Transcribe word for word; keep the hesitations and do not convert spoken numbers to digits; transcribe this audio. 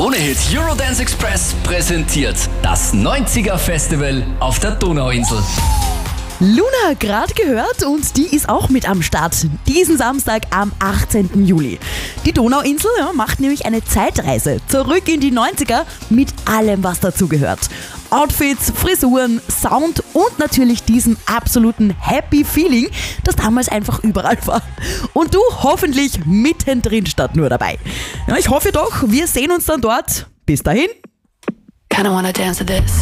Krone-Hit Eurodance Express präsentiert das neunziger Festival auf der Donauinsel. Luna gerade gehört und die ist auch mit am Start. Diesen Samstag am achtzehnten Juli. Die Donauinsel ja, macht nämlich eine Zeitreise zurück in die neunziger mit allem, was dazugehört. Outfits, Frisuren, Sound und natürlich diesem absoluten Happy Feeling, das damals einfach überall war. Und du hoffentlich mittendrin statt nur dabei. Ja, ich hoffe doch, wir sehen uns dann dort. Bis dahin. Kinda wanna dance to this.